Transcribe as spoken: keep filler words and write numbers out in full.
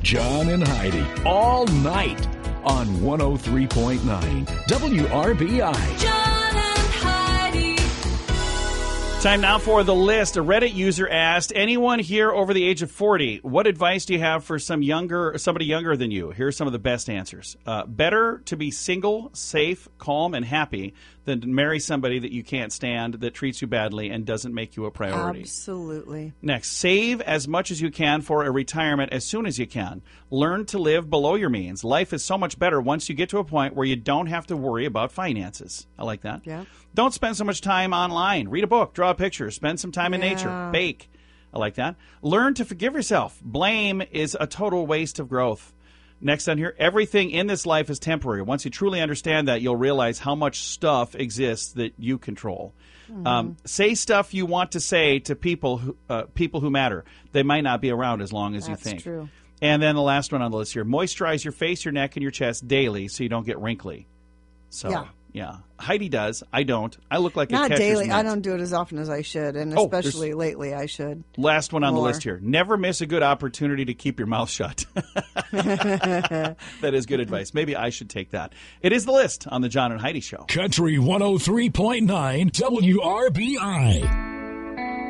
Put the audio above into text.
John and Heidi, all night on one oh three point nine W R B I. John and Heidi. Time now for the list. A Reddit user asked, anyone here over the age of forty, what advice do you have for some younger, somebody younger than you? Here's some of the best answers. Uh, better to be single, safe, calm, and happy than to marry somebody that you can't stand, that treats you badly, and doesn't make you a priority. Absolutely. Next, save as much as you can for a retirement as soon as you can. Learn to live below your means. Life is so much better once you get to a point where you don't have to worry about finances. I like that. Yeah. Don't spend so much time online. Read a book, draw a picture, spend some time in Yeah. nature, bake. I like that. Learn to forgive yourself. Blame is a total waste of growth. Next on here, everything in this life is temporary. Once you truly understand that, you'll realize how much stuff exists that you control. Mm-hmm. Um, say stuff you want to say to people who uh, people who matter. They might not be around as long as That's you think. true. And then the last one on the list here, moisturize your face, your neck, and your chest daily so you don't get wrinkly. So, Yeah. yeah. Heidi does. I don't. I look like a Not catcher's daily. I mitt. don't do it as often as I should, and Oh, especially lately I should. Last one on the More. list here. Never miss a good opportunity to keep your mouth shut. That is good advice. Maybe I should take that. It is the list on the John and Heidi Show. Country one oh three point nine W R B I.